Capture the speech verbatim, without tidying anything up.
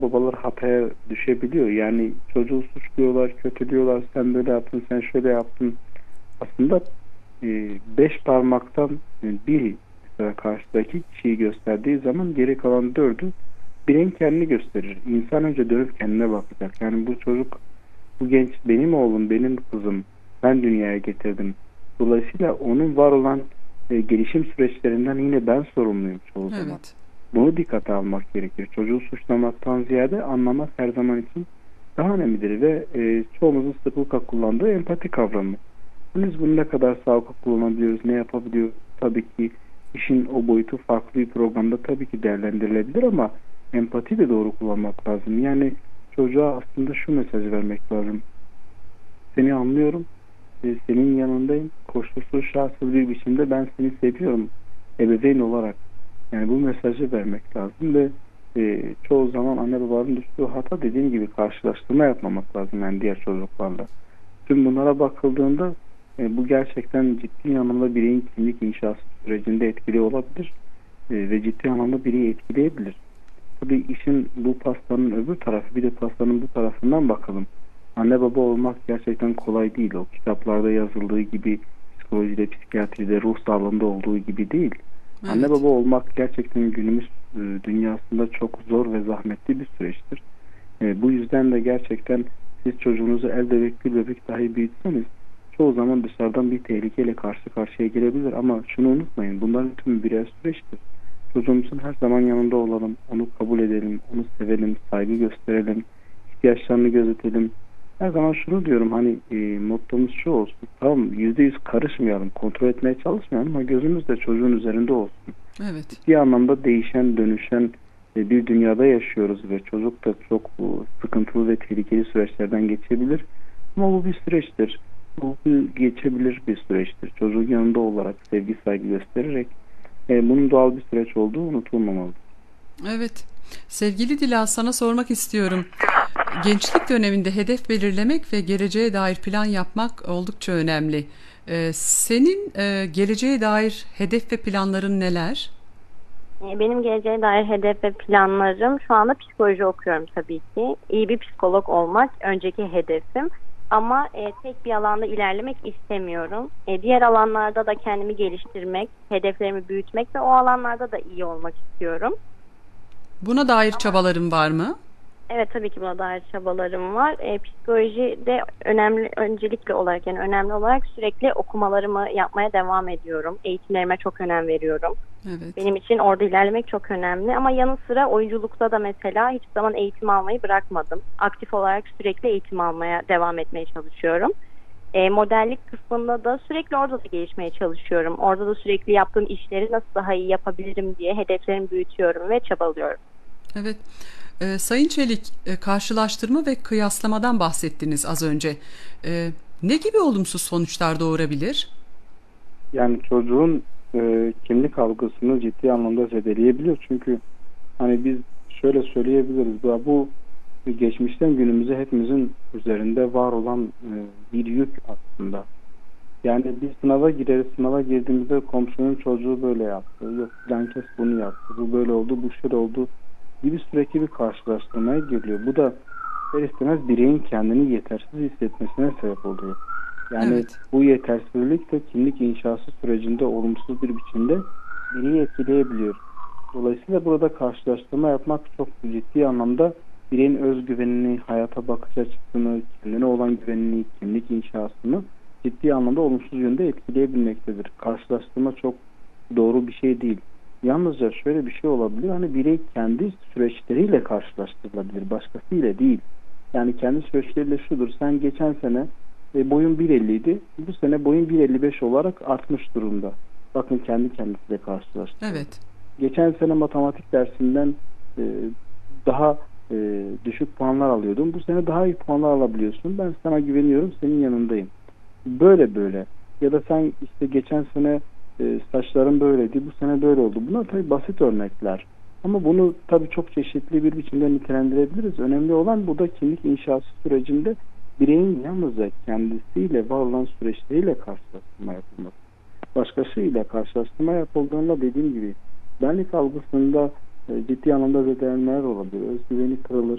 babalar hataya düşebiliyor. Yani çocuğu suçluyorlar, kötülüyorlar. Sen böyle yaptın, sen şöyle yaptın. Aslında e, beş parmaktan biri mesela karşıdaki kişiyi gösterdiği zaman geri kalan dördü bireyin kendini gösterir. İnsan önce dönüp kendine bakacak. Yani bu çocuk, bu genç benim oğlum, benim kızım. Ben dünyaya getirdim. Dolayısıyla onun var olan e, gelişim süreçlerinden yine ben sorumluyum çoğu zaman. Evet. Bunu dikkate almak gerekir. Çocuğu suçlamaktan ziyade anlamak her zaman için daha önemlidir ve e, çoğumuzun sıklıkla kullandığı empati kavramı. Biz bunu ne kadar sağlıklı kullanabiliyoruz, ne yapabiliyoruz? Tabii ki işin o boyutu farklı bir programda tabii ki değerlendirilebilir ama empati de doğru kullanmak lazım. Yani çocuğa aslında şu mesajı vermek lazım. Seni anlıyorum, e, senin yanındayım, koşulsuz şartsız bir biçimde ben seni seviyorum ebeveyn olarak. Yani bu mesajı vermek lazım ve e, çoğu zaman anne babanın düştüğü hata, dediğim gibi, karşılaştırma yapmamak lazım yani diğer çocuklarla. Tüm bunlara bakıldığında e, bu gerçekten ciddi anlamda bireyin kimlik inşası sürecinde etkili olabilir e, ve ciddi anlamda bireyi etkileyebilir. Tabii işin bu pastanın öbür tarafı, bir de pastanın bu tarafından bakalım. Anne baba olmak gerçekten kolay değil. O kitaplarda yazıldığı gibi, psikolojide, psikiyatride, ruh sağlığında olduğu gibi değil. Anne Evet. baba olmak gerçekten günümüz e, dünyasında çok zor ve zahmetli bir süreçtir. E, bu yüzden de gerçekten siz çocuğunuzu el bebek bir bebek dahi büyütseniz çoğu zaman dışarıdan bir tehlikeyle karşı karşıya gelebilir ama şunu unutmayın, bunların tümü birer süreçtir. Çocuğumuzun her zaman yanında olalım, onu kabul edelim, onu sevelim, saygı gösterelim, ihtiyaçlarını gözetelim. Her zaman şunu diyorum, hani e, mottomuz şu olsun: tamam, yüzde yüz karışmayalım, kontrol etmeye çalışmayalım ama gözümüz de çocuğun üzerinde olsun. Evet. Bir anlamda değişen, dönüşen e, bir dünyada yaşıyoruz ve çocuk da çok e, sıkıntılı ve tehlikeli süreçlerden geçebilir. Ama bu bir süreçtir. Bu bir geçebilir bir süreçtir. Çocuğun yanında olarak, sevgi, saygı göstererek e, bunun doğal bir süreç olduğu unutulmamalı. Evet. Sevgili Dila, sana sormak istiyorum. Gençlik döneminde hedef belirlemek ve geleceğe dair plan yapmak oldukça önemli. Ee, senin e, geleceğe dair hedef ve planların neler? E, Benim geleceğe dair hedef ve planlarım, şu anda psikoloji okuyorum tabii ki. İyi bir psikolog olmak önceki hedefim. Ama e, tek bir alanda ilerlemek istemiyorum. E, diğer alanlarda da kendimi geliştirmek, hedeflerimi büyütmek ve o alanlarda da iyi olmak istiyorum. Buna dair çabaların var mı? Evet, tabii ki buna dair çabalarım var. E, psikolojide önemli, öncelikli olarak yani önemli olarak sürekli okumalarımı yapmaya devam ediyorum. Eğitimlerime çok önem veriyorum. Evet. Benim için orada ilerlemek çok önemli ama yanı sıra oyunculukta da mesela hiçbir zaman eğitim almayı bırakmadım. Aktif olarak sürekli eğitim almaya devam etmeye çalışıyorum. E, modellik kısmında da sürekli orada da gelişmeye çalışıyorum. Orada da sürekli yaptığım işleri nasıl daha iyi yapabilirim diye hedeflerimi büyütüyorum ve çabalıyorum. Evet. Ee, Sayın Çelik, e, karşılaştırma ve kıyaslamadan bahsettiniz az önce. Ee, ne gibi olumsuz sonuçlar doğurabilir? Yani çocuğun e, kimlik algısını ciddi anlamda zedeleyebiliyor. Çünkü hani biz şöyle söyleyebiliriz: bu, bu geçmişten günümüze hepimizin üzerinde var olan e, bir yük aslında. Yani bir sınava gireriz, sınava girdiğimizde komşunun çocuğu böyle yaptı, yok filan kes bunu yaptı, bu böyle oldu, bu şöyle oldu gibi sürekli bir karşılaştırmaya giriliyor. Bu da ister istemez bireyin kendini yetersiz hissetmesine sebep oluyor. Yani Evet. bu yetersizlik de kimlik inşası sürecinde olumsuz bir biçimde bireyi etkileyebiliyor. Dolayısıyla burada karşılaştırma yapmak çok ciddi anlamda bireyin özgüvenini, hayata bakış açısını, kendine olan güvenini, kimlik inşasını ciddi anlamda olumsuz yönde etkileyebilmektedir. Karşılaştırma çok doğru bir şey değil. Yalnızca şöyle bir şey olabilir: hani birey kendi süreçleriyle karşılaştırılabilir, başkasıyla değil. Yani kendi süreçleriyle şudur: sen geçen sene e, boyun bir elli idi, bu sene boyun bir elli beş olarak artmış durumda. Bakın, kendi kendisiyle karşılaştırıyor. Evet. Geçen sene matematik dersinden e, daha e, düşük puanlar alıyordun, bu sene daha iyi puanlar alabiliyorsun. Ben sana güveniyorum, senin yanındayım. Böyle böyle. Ya da sen işte geçen sene e, saçların böyleydi, bu sene böyle oldu. Bunlar tabii basit örnekler. Ama bunu tabii çok çeşitli bir biçimde nitelendirebiliriz. Önemli olan burada kimlik inşası sürecinde bireyin yalnızca kendisiyle var olan süreçleriyle karşılaştırma yapılması. Başkasıyla karşılaştırma yapıldığında, dediğim gibi, benlik algısında e, ciddi anlamda zedelenmeler olabilir. Özgüveni kırılır.